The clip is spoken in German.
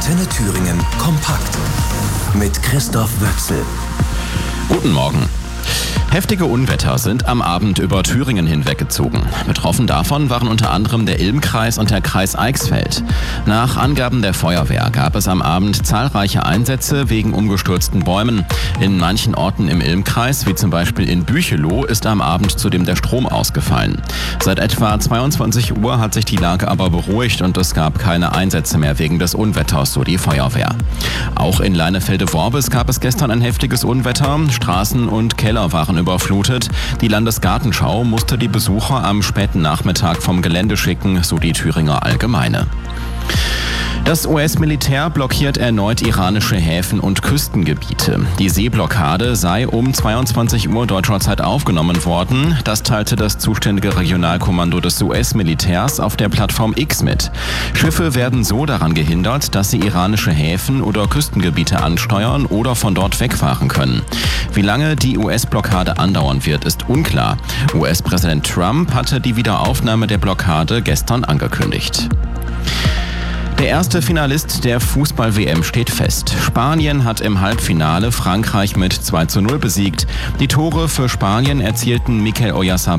Antenne Thüringen kompakt mit Christoph Wöchsel. Guten Morgen. Heftige Unwetter sind am Abend über Thüringen hinweggezogen. Betroffen davon waren unter anderem der Ilm-Kreis und der Kreis Eichsfeld. Nach Angaben der Feuerwehr gab es am Abend zahlreiche Einsätze wegen umgestürzten Bäumen. In manchen Orten im Ilm-Kreis, wie zum Beispiel in Bücheloh, ist am Abend zudem der Strom ausgefallen. Seit etwa 22 Uhr hat sich die Lage aber beruhigt und es gab keine Einsätze mehr wegen des Unwetters, so die Feuerwehr. Auch in Leinefelde-Worbis gab es gestern ein heftiges Unwetter. Straßen und Keller waren überflutet. Die Landesgartenschau musste die Besucher am späten Nachmittag vom Gelände schicken, so die Thüringer Allgemeine. Das US-Militär blockiert erneut iranische Häfen und Küstengebiete. Die Seeblockade sei um 22 Uhr deutscher Zeit aufgenommen worden. Das teilte das zuständige Regionalkommando des US-Militärs auf der Plattform X mit. Schiffe werden so daran gehindert, dass sie iranische Häfen oder Küstengebiete ansteuern oder von dort wegfahren können. Wie lange die US-Blockade andauern wird, ist unklar. US-Präsident Trump hatte die Wiederaufnahme der Blockade gestern angekündigt. Der erste Finalist der Fußball-WM steht fest. Spanien hat im Halbfinale Frankreich mit 2:0 besiegt. Die Tore für Spanien erzielten Mikel Oyarzabal